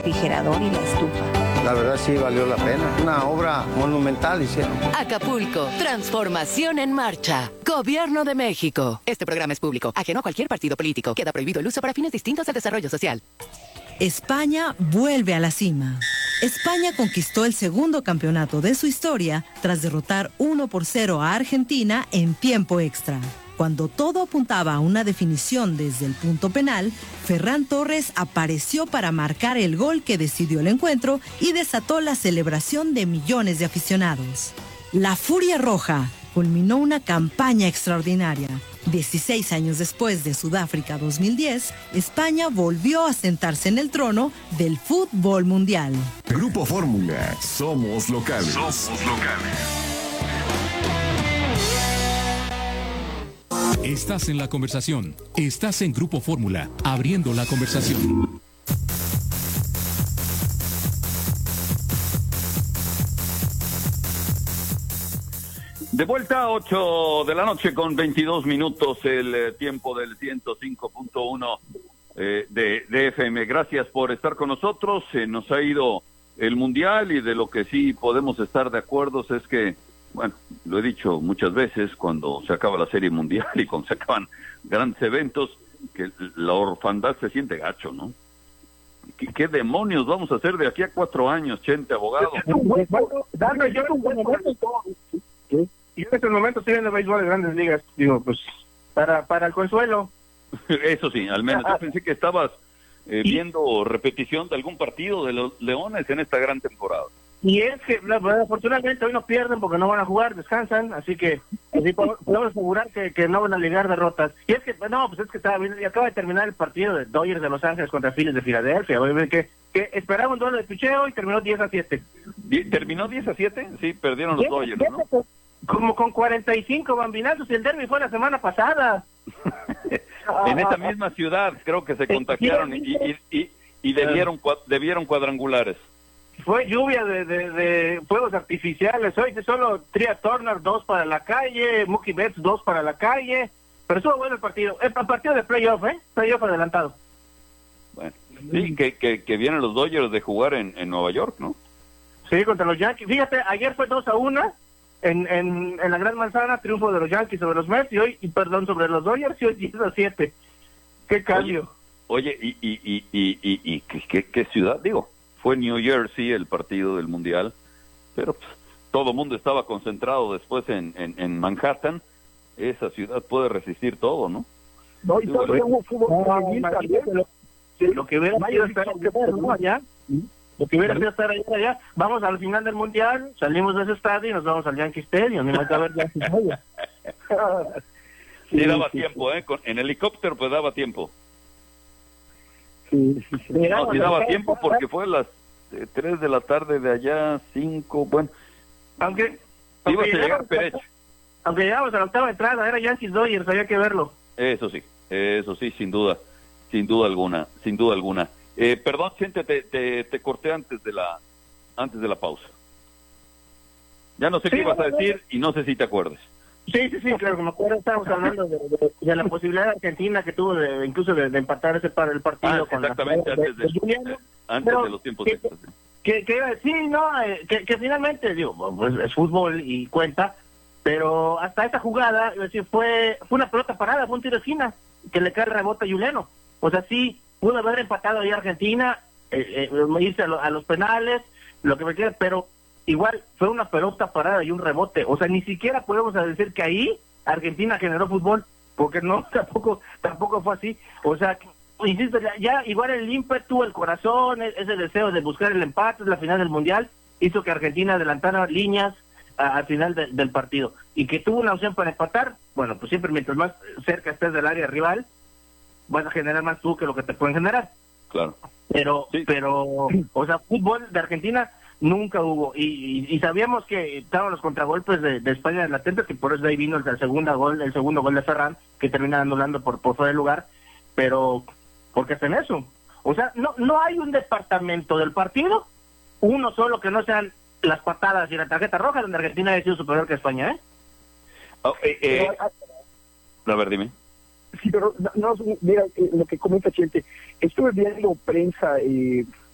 refrigerador y la estufa. La verdad sí valió la pena. Una obra monumental hicieron. Acapulco, transformación en marcha. Gobierno de México. Este programa es público, ajeno a cualquier partido político. Queda prohibido el uso para fines distintos al desarrollo social. España vuelve a la cima. España conquistó el segundo campeonato de su historia tras derrotar 1-0 a Argentina en tiempo extra. Cuando todo apuntaba a una definición desde el punto penal, Ferran Torres apareció para marcar el gol que decidió el encuentro y desató la celebración de millones de aficionados. La Furia Roja culminó una campaña extraordinaria. 16 años después de Sudáfrica 2010, España volvió a sentarse en el trono del fútbol mundial. Grupo Fórmula, somos locales. Somos locales. Estás en la conversación. Estás en Grupo Fórmula, abriendo la conversación. De vuelta a 8 de la noche con 22 minutos, el tiempo del 105.1 de FM. Gracias por estar con nosotros. Nos ha ido el Mundial y de lo que sí podemos estar de acuerdo es que, bueno, lo he dicho muchas veces, cuando se acaba la Serie Mundial y cuando se acaban grandes eventos, que la orfandad se siente gacho, ¿no? ¿Qué demonios vamos a hacer de aquí a 4 años, Chente, abogado? Y en estos momentos estoy viendo béisbol de Grandes Ligas, digo, pues, para el consuelo. Eso sí, al menos. Yo pensé que estabas viendo repetición de algún partido de los Leones en esta gran temporada. Y es que, afortunadamente, hoy no pierden porque no van a jugar, descansan, así que así podemos asegurar que no van a ligar derrotas. Y es que, pues es que estaba viendo, y acaba de terminar el partido de Dodgers de Los Ángeles contra Phillies de Filadelfia. Obviamente que esperaba un duelo de picheo y terminó 10-7. ¿Terminó 10-7? Sí, perdieron los Dodgers, ¿no? Como con 45 bambinazos, y el derbi fue la semana pasada. En esta misma ciudad creo que se contagiaron y debieron cuadrangulares. Fue lluvia de fuegos artificiales. Hoy solo Tria Turner 2 para la calle, Mookie Betts 2 para la calle, pero estuvo bueno el partido. El partido de playoff, playoff adelantado. Bueno, sí, que vienen los Dodgers de jugar en Nueva York, ¿no? Sí, contra los Yankees. Fíjate, ayer fue 2-1 en la Gran Manzana, triunfo de los Yankees sobre los Mets, sobre los Dodgers, y hoy 10-7. ¿Qué cambio? Oye, y ¿qué ciudad? Digo, fue New Jersey el partido del Mundial, pero pues, todo el mundo estaba concentrado después en Manhattan. Esa ciudad puede resistir todo, ¿no? No, y todo hubo fútbol. Lo que hubiera sido estar allá. Lo que hubiera sido estar allá. Vamos al final del Mundial, salimos de ese estadio y nos vamos al Yankee Stadium. Ni más que ver Yankee Stadium. Sí, daba tiempo, en helicóptero pues daba tiempo. Sí. No, sí daba tiempo porque fue a las 3 de la tarde de allá, 5, bueno. Aunque ibas a llegar Pérez. Aunque llegamos a la octava entrada, era Yankees Dodgers, había que verlo. Eso sí, sin duda alguna. Perdón, Chente, te corté antes de la pausa. Ya no sé qué ibas a decir y no sé si te acuerdas. Sí, claro, como acuerdo, estábamos hablando de la posibilidad de Argentina que tuvo incluso de empatar el partido con exactamente, antes de los tiempos extras. Que iba a decir, que finalmente, digo, pues es fútbol y cuenta, pero hasta esa jugada, es decir, fue una pelota parada, fue un tiro de esquina, que le cae el rebote a Juliano. O sea, sí, pudo haber empatado ahí Argentina, irse a los penales, lo que me quiera, pero igual fue una pelota parada y un rebote. O sea, ni siquiera podemos decir que ahí Argentina generó fútbol, porque no, tampoco fue así. O sea, insisto, ya igual el ímpetu, el corazón, ese deseo de buscar el empate, la final del Mundial, hizo que Argentina adelantara líneas al final del partido. Y que tuvo una opción para empatar, bueno, pues siempre mientras más cerca estés del área rival, vas a generar más tú que lo que te pueden generar. Claro. Pero, o sea, fútbol de Argentina nunca hubo, y sabíamos que estaban los contragolpes de España latentes, que por eso de ahí vino el segundo gol de Ferran, que termina anulando por fuera de lugar, pero ¿por qué hacen eso? O sea, no hay un departamento del partido, uno solo, que no sean las patadas y la tarjeta roja, donde Argentina ha sido superior que España, A ver, dime. Sí, pero no, mira, lo que comenta Chente, estuve viendo prensa